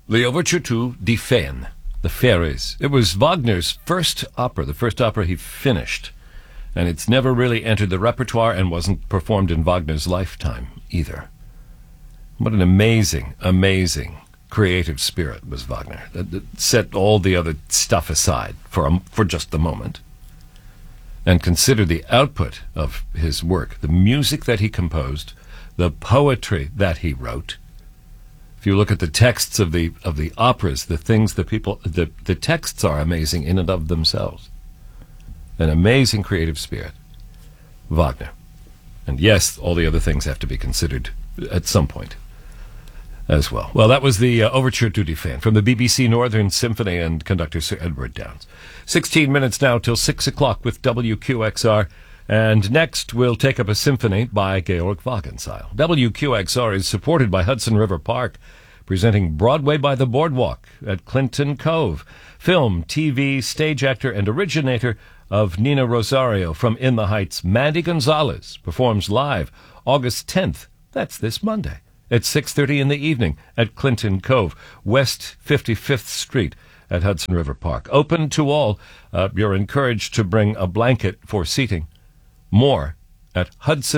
The Overture to Die Feen, The Fairies. It was Wagner's first opera, the first opera he finished. And it's never really entered the repertoire and wasn't performed in Wagner's lifetime either. What an amazing, amazing creative spirit was Wagner. That set all the other stuff aside for just the moment. And consider the output of his work, the music that he composed, the poetry that he wrote. If you look at the texts of the operas, the texts are amazing in and of themselves. An amazing creative spirit, Wagner. And yes, all the other things have to be considered at some point as well. Well, that was the Overture to Die Feen from the BBC Northern Symphony and conductor Sir Edward Downes. 16 minutes now till 6 o'clock with WQXR. And next, we'll take up a symphony by Georg Wagenseil. WQXR is supported by Hudson River Park, presenting Broadway by the Boardwalk at Clinton Cove. Film, TV, stage actor, and originator of Nina Rosario from In the Heights, Mandy Gonzalez, performs live August 10th. That's this Monday at 6:30 in the evening at Clinton Cove, West 55th Street at Hudson River Park. Open to all. You're encouraged to bring a blanket for seating. More at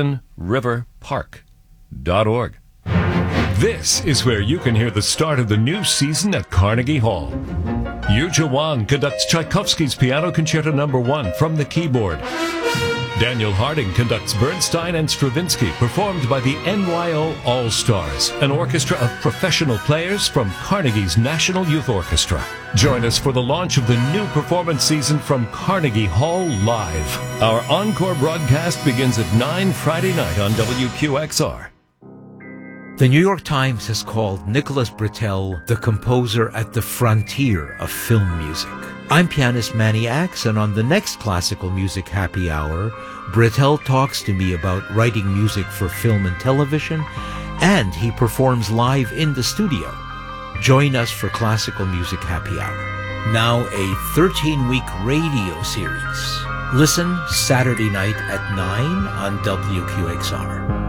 hudsonriverpark.org. This is where you can hear the start of the new season at Carnegie Hall. Yuja Wang conducts Tchaikovsky's Piano Concerto No. 1 from the keyboard. Daniel Harding conducts Bernstein and Stravinsky, performed by the NYO All-Stars, an orchestra of professional players from Carnegie's National Youth Orchestra. Join us for the launch of the new performance season from Carnegie Hall Live. Our encore broadcast begins at 9 Friday night on WQXR. The New York Times has called Nicholas Britell the composer at the frontier of film music. I'm pianist Manny Axe, and on the next Classical Music Happy Hour, Britell talks to me about writing music for film and television, and he performs live in the studio. Join us for Classical Music Happy Hour. Now a 13-week radio series. Listen Saturday night at 9 on WQXR.